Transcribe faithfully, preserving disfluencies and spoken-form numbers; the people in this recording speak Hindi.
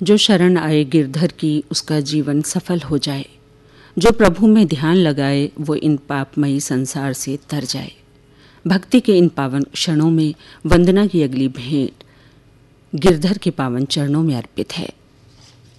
जो शरण आए गिरधर की उसका जीवन सफल हो जाए। जो प्रभु में ध्यान लगाए वो इन पापमयी संसार से तर जाए। भक्ति के इन पावन क्षणों में वंदना की अगली भेंट गिरधर के पावन चरणों में अर्पित है।